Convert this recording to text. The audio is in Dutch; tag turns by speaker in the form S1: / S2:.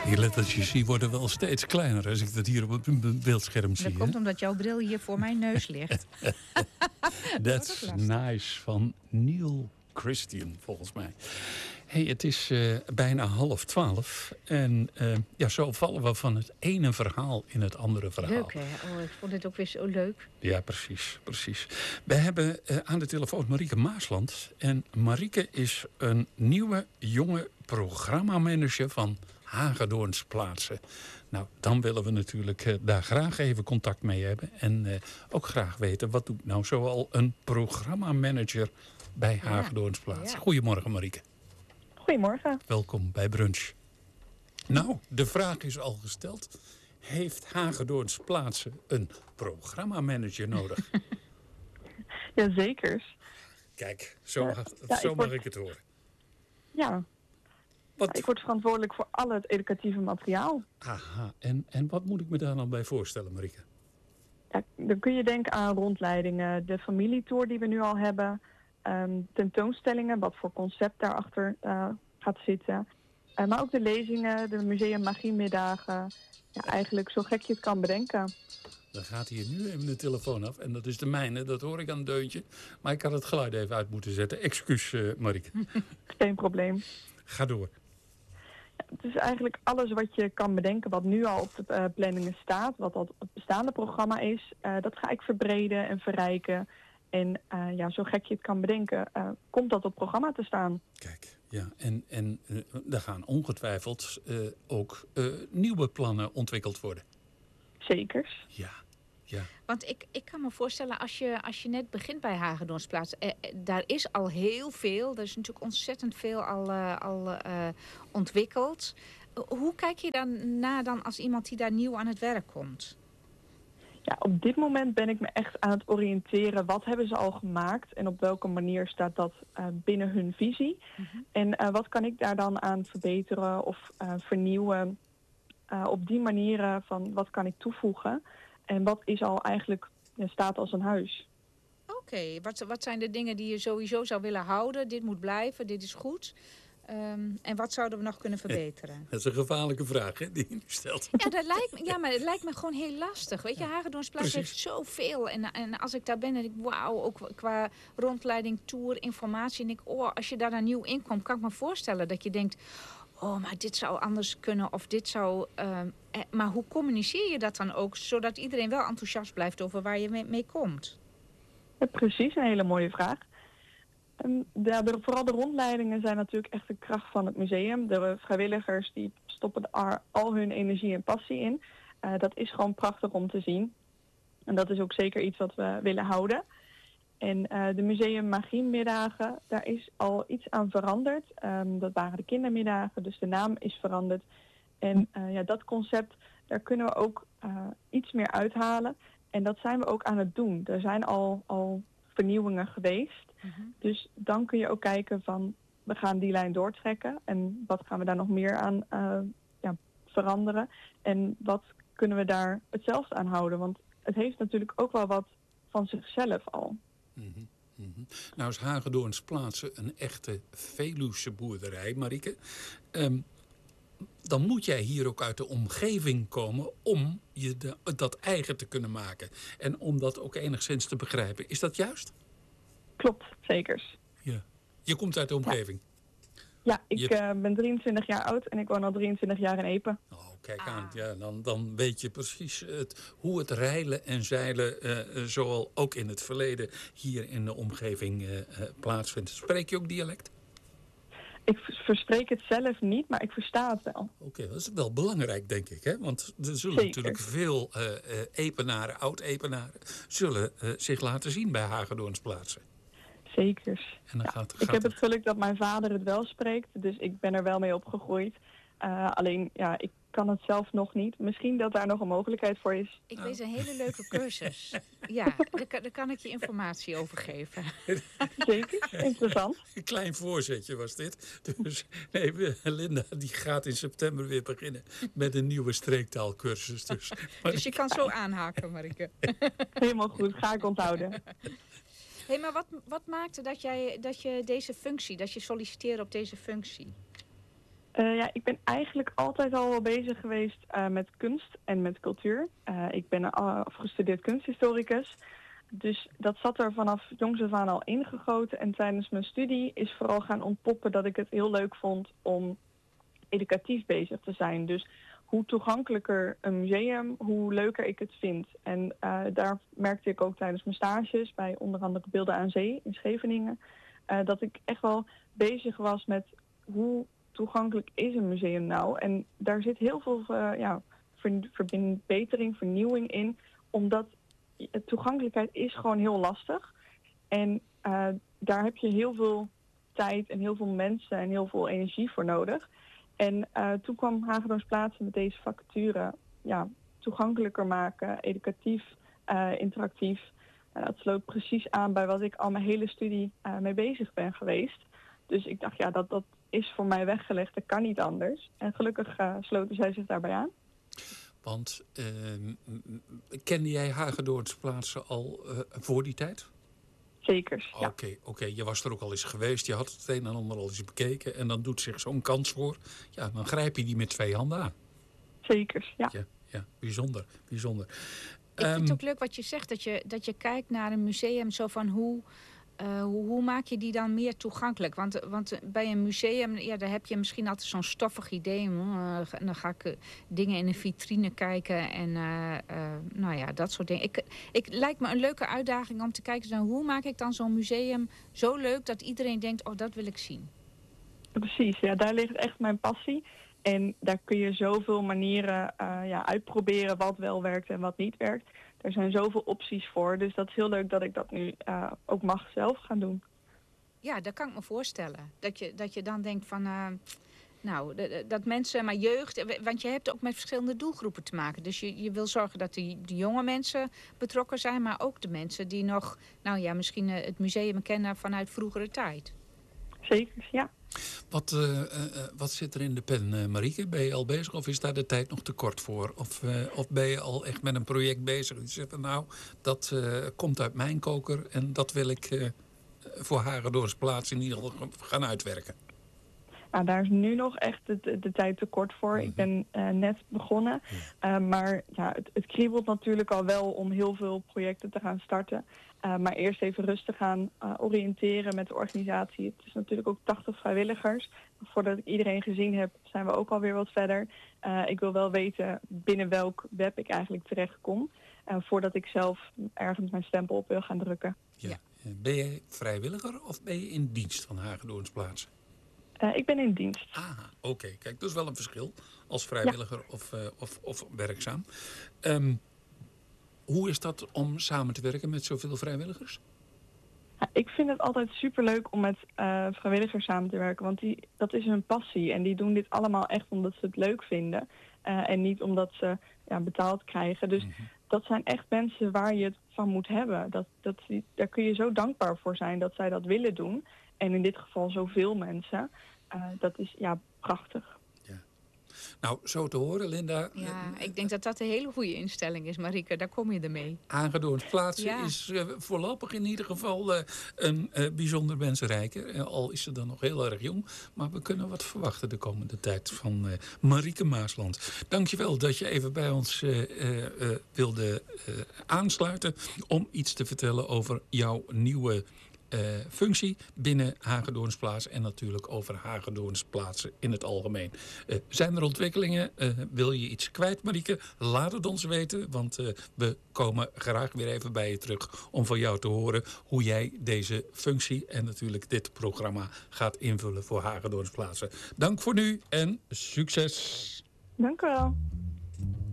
S1: Die lettertjes die worden wel steeds kleiner als ik dat hier op het beeldscherm zie.
S2: Dat komt omdat jouw bril hier voor mijn neus ligt.
S1: That's nice van Neil Christian, volgens mij. Hey, het is bijna 11:30 en zo vallen we van het ene verhaal in het andere verhaal.
S2: Leuk, hè? Oh, ik vond het ook weer zo leuk.
S1: Ja, precies. We hebben aan de telefoon Marieke Maasland. En Marieke is een nieuwe, jonge programmamanager van Hagedorns Plaatsen. Nou, dan willen we natuurlijk daar graag even contact mee hebben. En ook graag weten, wat doet nou zoal een programmamanager bij Hagedorns Plaatsen? Ja. Goedemorgen, Marieke.
S3: Goedemorgen.
S1: Welkom bij Brunch. Nou, de vraag is al gesteld. Heeft Hagedorns Plaatsen een programmamanager nodig?
S3: Jazeker.
S1: Kijk, zo mag ik het horen.
S3: Ja. Ik word verantwoordelijk voor al het educatieve materiaal.
S1: Aha, en wat moet ik me daar dan bij voorstellen, Marieke?
S3: Ja, dan kun je denken aan rondleidingen, de familietour die we nu al hebben, tentoonstellingen, wat voor concept daarachter gaat zitten. Maar ook de lezingen, de museum magiemiddagen. Ja, eigenlijk zo gek je het kan bedenken.
S1: Dan gaat hier nu even de telefoon af. En dat is de mijne, dat hoor ik aan het deuntje. Maar ik had het geluid even uit moeten zetten. Excuus, Marieke.
S3: Geen probleem.
S1: Ga door.
S3: Ja, het is eigenlijk alles wat je kan bedenken wat nu al op de planningen staat. Wat al het bestaande programma is. Dat ga ik verbreden en verrijken. En zo gek je het kan bedenken, komt dat op het programma te staan.
S1: Kijk, ja. En er gaan ongetwijfeld ook nieuwe plannen ontwikkeld worden.
S3: Zekers.
S1: Ja.
S2: Want ik kan me voorstellen, als je net begint bij Hagedorns Plaats, daar is al heel veel. Er is natuurlijk ontzettend veel al ontwikkeld. Hoe kijk je dan na als iemand die daar nieuw aan het werk komt?
S3: Ja, op dit moment ben ik me echt aan het oriënteren. Wat hebben ze al gemaakt en op welke manier staat dat binnen hun visie? Mm-hmm. En wat kan ik daar dan aan verbeteren of vernieuwen? Op die manieren van wat kan ik toevoegen? En wat is al eigenlijk staat als een huis?
S2: Oké, wat zijn de dingen die je sowieso zou willen houden? Dit moet blijven, dit is goed. En wat zouden we nog kunnen verbeteren?
S1: Dat is een gevaarlijke vraag, hè, die je nu stelt.
S2: Ja, maar het lijkt me gewoon heel lastig. Weet je, Hagedorns Plaats heeft zoveel. En als ik daar ben, dan denk ik, wauw, ook qua rondleiding, tour, informatie. En als je daar dan nieuw in komt, kan ik me voorstellen dat je denkt, maar dit zou anders kunnen of dit zou... maar hoe communiceer je dat dan ook, zodat iedereen wel enthousiast blijft over waar je mee komt?
S3: Ja, precies, een hele mooie vraag. Vooral de rondleidingen zijn natuurlijk echt de kracht van het museum. De vrijwilligers die stoppen er al hun energie en passie in. Dat is gewoon prachtig om te zien. En dat is ook zeker iets wat we willen houden. En de museum magiemiddagen, daar is al iets aan veranderd. Dat waren de kindermiddagen, dus de naam is veranderd. En dat concept, daar kunnen we ook iets meer uithalen. En dat zijn we ook aan het doen. Er zijn al vernieuwingen geweest. Mm-hmm. Dus dan kun je ook kijken van, we gaan die lijn doortrekken. En wat gaan we daar nog meer aan veranderen? En wat kunnen we daar hetzelfde aan houden? Want het heeft natuurlijk ook wel wat van zichzelf al.
S1: Mm-hmm. Mm-hmm. Nou is Hagedorns Plaatsen een echte Veluwse boerderij, Marieke. Dan moet jij hier ook uit de omgeving komen om je dat eigen te kunnen maken. En om dat ook enigszins te begrijpen. Is dat juist?
S3: Klopt, zekers.
S1: Ja. Je komt uit de omgeving?
S3: Ja, ik ben 23 jaar oud en ik woon al 23 jaar in Epe.
S1: Oh, kijk aan. Ja, dan weet je precies hoe het reilen en zeilen, zoal ook in het verleden, hier in de omgeving plaatsvindt. Spreek je ook dialect?
S3: Ik verspreek het zelf niet, maar ik versta het wel.
S1: Oké, dat is wel belangrijk, denk ik. Hè? Want er zullen natuurlijk veel Epenaren, oud-Epenaren, zullen zich laten zien bij Hagedorns Plaatsen.
S3: Zekers.
S1: En dan
S3: ik heb het geluk dat mijn vader het wel spreekt, dus ik ben er wel mee opgegroeid. Alleen, ik kan het zelf nog niet. Misschien dat daar nog een mogelijkheid voor is.
S2: Ik weet een hele leuke cursus. Ja, daar kan ik je informatie over geven.
S3: Zeker, interessant.
S1: Een klein voorzetje was dit. Dus Linda die gaat in september weer beginnen met een nieuwe streektaalcursus.
S2: Dus je kan zo aanhaken, Marieke.
S3: Helemaal goed, ga ik onthouden.
S2: Hey, maar wat maakte dat je solliciteerde op deze functie?
S3: Ik ben eigenlijk altijd al wel bezig geweest met kunst en met cultuur. Ik ben afgestudeerd kunsthistoricus. Dus dat zat er vanaf jongs af aan al ingegoten. En tijdens mijn studie is vooral gaan ontpoppen dat ik het heel leuk vond om educatief bezig te zijn. Dus hoe toegankelijker een museum, hoe leuker ik het vind. En daar merkte ik ook tijdens mijn stages bij onder andere Beelden aan Zee in Scheveningen. Dat ik echt wel bezig was met hoe toegankelijk is een museum nou. En daar zit heel veel verbetering, vernieuwing in. Omdat toegankelijkheid is gewoon heel lastig. En daar heb je heel veel tijd en heel veel mensen en heel veel energie voor nodig. En toen kwam Hagedorns Plaatsen met deze vacature toegankelijker maken, educatief, interactief. Dat sloot precies aan bij wat ik al mijn hele studie mee bezig ben geweest. Dus ik dacht, dat is voor mij weggelegd, dat kan niet anders. En gelukkig sloten zij zich daarbij aan.
S1: Want kende jij Hagedorns Plaatsen al voor die tijd?
S3: Zeker, ja.
S1: Oké. Je was er ook al eens geweest. Je had het een en ander al eens bekeken. En dan doet zich zo'n kans voor. Ja, dan grijp je die met 2 handen aan.
S3: Zeker, ja.
S1: Ja, bijzonder.
S2: Ik vind het ook leuk wat je zegt. Dat je kijkt naar een museum zo van hoe maak je die dan meer toegankelijk? Want bij een museum, daar heb je misschien altijd zo'n stoffig idee. Dan ga ik dingen in een vitrine kijken en dat soort dingen. Ik lijkt me een leuke uitdaging om te kijken naar hoe maak ik dan zo'n museum zo leuk dat iedereen denkt, oh, dat wil ik zien.
S3: Precies, ja, daar ligt echt mijn passie. En daar kun je zoveel manieren uitproberen wat wel werkt en wat niet werkt. Er zijn zoveel opties voor, dus dat is heel leuk dat ik dat nu ook mag zelf gaan doen.
S2: Ja, dat kan ik me voorstellen. Dat je dan denkt van, dat mensen, maar jeugd, want je hebt ook met verschillende doelgroepen te maken. Dus je wil zorgen dat de jonge mensen betrokken zijn, maar ook de mensen die nog, misschien het museum kennen vanuit vroegere tijd.
S3: Zeker, ja.
S1: Wat zit er in de pen, Marieke? Ben je al bezig of is daar de tijd nog te kort voor? Of ben je al echt met een project bezig? Je zegt, dat komt uit mijn koker en dat wil ik voor Hagedorns Plaats in ieder geval gaan uitwerken.
S3: Nou, daar is nu nog echt de tijd te kort voor. Ik ben net begonnen. Maar het kriebelt natuurlijk al wel om heel veel projecten te gaan starten. Maar eerst even rustig gaan oriënteren met de organisatie. Het is natuurlijk ook 80 vrijwilligers. Voordat ik iedereen gezien heb, zijn we ook alweer wat verder. Ik wil wel weten binnen welk web ik eigenlijk terecht kom. Voordat ik zelf ergens mijn stempel op wil gaan drukken.
S1: Ja. Ben jij vrijwilliger of ben je in dienst van Hagedorns Plaatsen?
S3: Ik ben in dienst.
S1: Oké. Kijk, dat is wel een verschil als vrijwilliger of werkzaam. Hoe is dat om samen te werken met zoveel vrijwilligers?
S3: Ik vind het altijd superleuk om met vrijwilligers samen te werken. Want dat is hun passie. En die doen dit allemaal echt omdat ze het leuk vinden. En niet omdat ze betaald krijgen. Dus dat zijn echt mensen waar je het van moet hebben. Daar kun je zo dankbaar voor zijn dat zij dat willen doen. En in dit geval zoveel mensen. Dat is prachtig.
S1: Ja. Nou, zo te horen, Linda.
S2: Ja, ik denk dat dat een hele goede instelling is, Marieke. Daar kom je ermee.
S1: Hagedorns Plaatsen is voorlopig in ieder geval een bijzonder mensenrijker. Al is ze dan nog heel erg jong. Maar we kunnen wat verwachten de komende tijd van Marieke Maasland. Dankjewel dat je even bij ons wilde aansluiten om iets te vertellen over jouw nieuwe functie binnen Hagedorns Plaatsen en natuurlijk over Hagedorns Plaatsen in het algemeen. Zijn er ontwikkelingen? Wil je iets kwijt, Marieke? Laat het ons weten, want we komen graag weer even bij je terug om van jou te horen hoe jij deze functie en natuurlijk dit programma gaat invullen voor Hagedorns Plaatsen. Dank voor nu en succes!
S3: Dank u wel.